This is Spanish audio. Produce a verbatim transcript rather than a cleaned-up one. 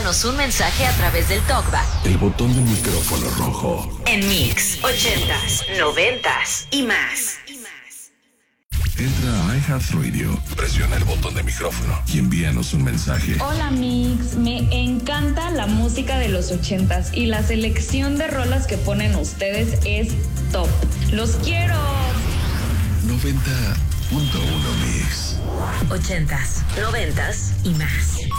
envíanos un mensaje a través del TalkBack. El botón del micrófono rojo. En Mix, ochentas, noventas y más. Entra a iHeartRadio, presiona el botón de micrófono y envíanos un mensaje. Hola Mix, me encanta la música de los ochentas y la selección de rolas que ponen ustedes es top. ¡Los quiero! noventa punto uno Mix. Ochentas, noventas y más.